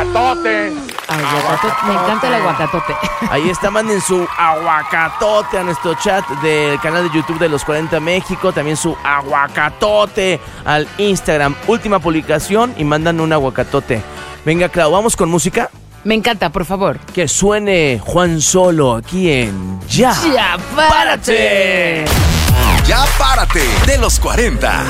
Aguacatote. Me encanta el aguacatote. Ahí está, manden su aguacatote a nuestro chat del canal de YouTube de Los 40 México. También su aguacatote al Instagram. Última publicación y mandan un aguacatote. Venga, Clau, ¿vamos con música? Me encanta, por favor. Que suene Juan Solo aquí en Ya. ¡Ya, párate! Ya párate de Los 40.